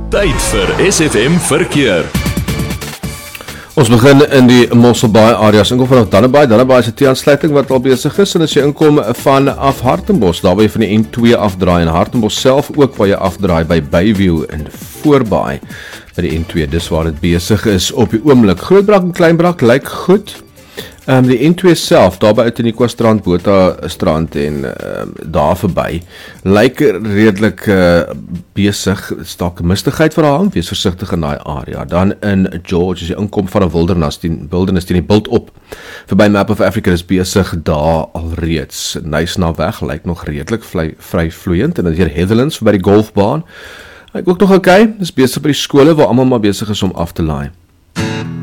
Tyd vir SFM Verkeer. Ons begin in die Mosselbaai areas. Inkom vanaf Dannebaai is 'n T-aansluiting wat al besig is, en as jy inkom vanaf Hartenbos, daar waar jy van die N2 afdraai, en Hartenbos self ook waar jy afdraai by Bayview en Voorbaai by die N2, dis waar dit besig is op die oomblik. Grootbrak en Kleinbrak lyk goed. Die N2 self, daar by uit in die Kwastrand, Botha strand en daar verby, lyk redelik besig. Is dalk 'n mistigheid vir haar, wees versigtig in daai area. Dan in George, as jy inkom van 'n wildernis teen die bult op, verby Map of Africa, is besig daar alreeds. Nysna weg, lyk nog redelik vry vloeiend, en dan hier Heatherlands, by die golfbaan, lyk ook nog okay, is besig by die skole waar almal maar besig is om af te laai.